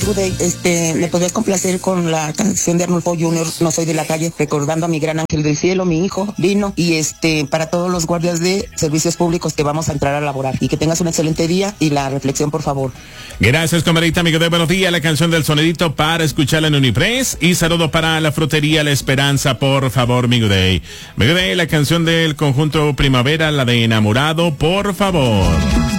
¿Me podrías complacer con la canción de Arnulfo Junior, No soy de la calle, recordando a mi gran ángel del cielo, mi hijo, Dino, y para todos los guardias de servicios públicos que vamos a entrar a laborar? Y que tengas un excelente día y la reflexión, por favor. Gracias, comadrita, amigo de Buenos Días, la canción del sonidito para escucharla en Unipress, y saludo para la frutería La Esperanza, por favor, amigo de la canción del conjunto Primavera, la de Enamorado, por favor.